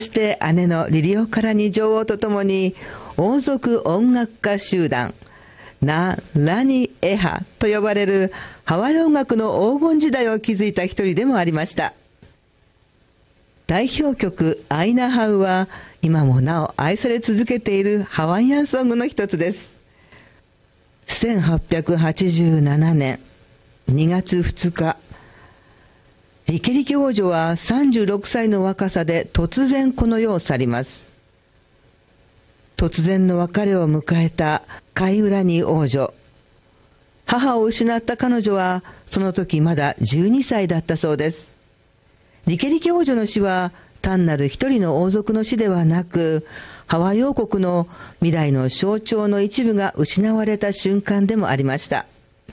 そして姉のリリオ・カラニ女王とともに王族音楽家集団ナ・ラニ・エハと呼ばれるハワイ音楽の黄金時代を築いた一人でもありました。代表曲アイナハウは今もなお愛され続けているハワイアンソングの一つです。1887年2月2日、リケリケ王女は36歳の若さで突然この世を去ります。突然の別れを迎えたカイウラニ王女。母を失った彼女はその時まだ12歳だったそうです。リケリケ王女の死は単なる一人の王族の死ではなく、ハワイ王国の未来の象徴の一部が失われた瞬間でもありました。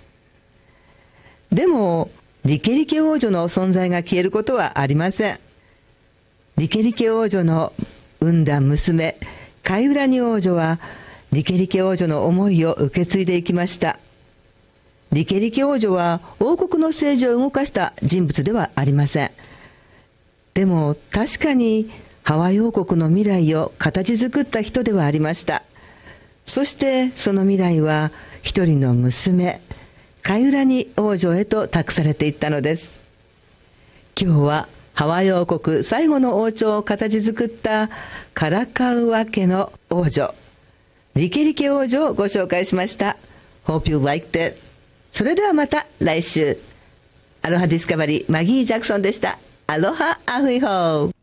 でも、リケリケ王女の存在が消えることはありません。リケリケ王女の産んだ娘、カイウラニ王女は、リケリケ王女の思いを受け継いでいきました。リケリケ王女は王国の政治を動かした人物ではありません。でも確かにハワイ王国の未来を形作った人ではありました。そしてその未来は一人の娘、カイウラニ王女へと託されていったのです。今日はハワイ王国最後の王朝を形作ったカラカウア家の王女、リケリケ王女をご紹介しました。Hope you liked it. それではまた来週。アロハディスカバリー、マギー・ジャクソンでした。アロハアフイホー。